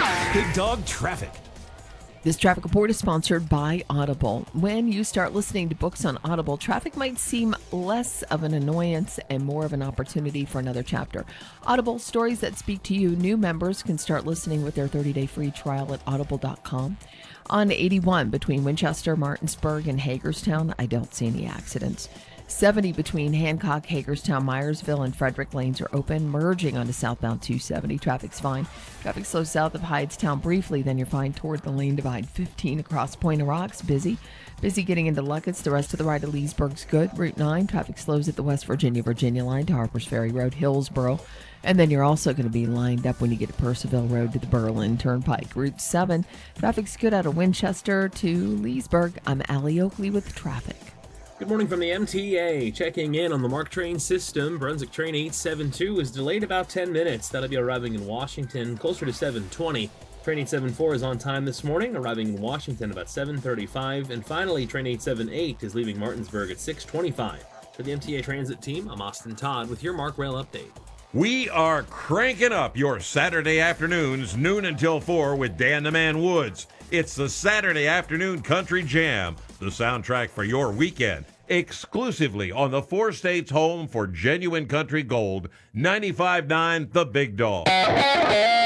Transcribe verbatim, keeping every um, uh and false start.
Big Dog Traffic. This traffic report is sponsored by Audible. When you start listening to books on Audible, traffic might seem less of an annoyance and more of an opportunity for another chapter. Audible, stories that speak to you. New members can start listening with their thirty-day free trial at audible dot com. On eighty-one between Winchester, Martinsburg, and Hagerstown, I don't see any accidents. seventy between Hancock, Hagerstown, Myersville, and Frederick lanes are open, merging onto southbound two seventy. Traffic's fine. Traffic slows south of Hydestown briefly, then you're fine toward the lane divide. fifteen across Point of Rocks, busy. Busy getting into Luckett's. The rest of the ride to Leesburg's good. Route nine, traffic slows at the West Virginia, Virginia line to Harpers Ferry Road, Hillsboro. And then you're also going to be lined up when you get to Percival Road to the Berlin Turnpike. Route seven, traffic's good out of Winchester to Leesburg. I'm Allie Oakley with traffic. Good morning from the M T A. Checking in on the MARC train system. Brunswick train eight seven two is delayed about ten minutes. That'll be arriving in Washington closer to seven twenty. Train eight seven four is on time this morning, arriving in Washington about seven thirty-five. And finally, train eight seven eight is leaving Martinsburg at six twenty-five. For the M T A Transit team, I'm Austin Todd with your MARC Rail update. We are cranking up your Saturday afternoons, noon until four, with Dan the Man Woods. It's the Saturday Afternoon Country Jam, the soundtrack for your weekend, exclusively on the four states home for genuine country gold, ninety-five point nine The Big Dog.